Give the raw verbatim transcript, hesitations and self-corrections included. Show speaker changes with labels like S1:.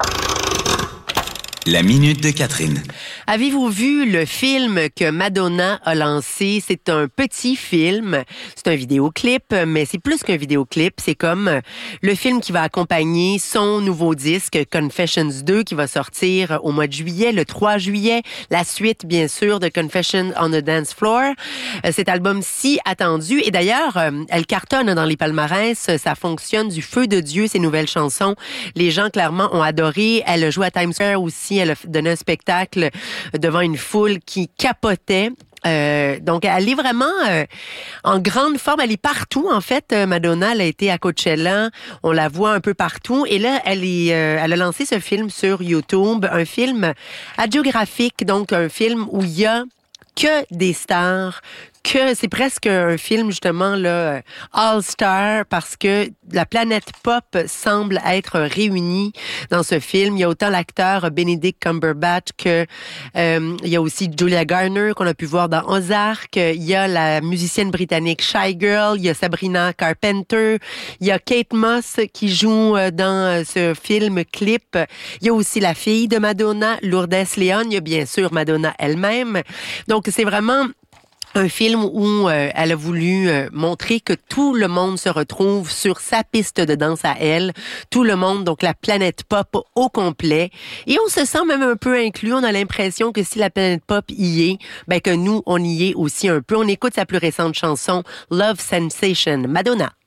S1: La minute de Catherine.
S2: Avez-vous vu le film que Madonna a lancé? C'est un petit film, c'est un vidéoclip, mais c'est plus qu'un vidéoclip. C'est comme le film qui va accompagner son nouveau disque, Confessions deux, qui va sortir au mois de juillet, le trois juillet. La suite, bien sûr, de Confessions on the Dance Floor. Cet album si attendu. Et d'ailleurs, elle cartonne dans les palmarès. Ça fonctionne du feu de Dieu, ces nouvelles chansons. Les gens, clairement, ont adoré. Elle joue à Times Square aussi. Elle a donné un spectacle devant une foule qui capotait. Euh, donc, elle est vraiment euh, en grande forme. Elle est partout, en fait. Madonna, elle a été à Coachella. On la voit un peu partout. Et là, elle est, euh, elle a lancé ce film sur YouTube. Un film hagiographique, donc un film où il y a que des stars, que c'est presque un film justement là all-star parce que la planète pop semble être réunie dans ce film. Il y a autant l'acteur Benedict Cumberbatch que euh, il y a aussi Julia Garner qu'on a pu voir dans Ozark. Il y a la musicienne britannique Shy Girl. Il y a Sabrina Carpenter. Il y a Kate Moss qui joue dans ce film clip. Il y a aussi la fille de Madonna, Lourdes Leon. Il y a bien sûr Madonna elle-même. Donc c'est vraiment un film où euh, elle a voulu euh, montrer que tout le monde se retrouve sur sa piste de danse à elle. Tout le monde, donc la planète pop au complet. Et on se sent même un peu inclus. On a l'impression que si la planète pop y est, ben que nous, on y est aussi un peu. On écoute sa plus récente chanson, Love Sensation, Madonna.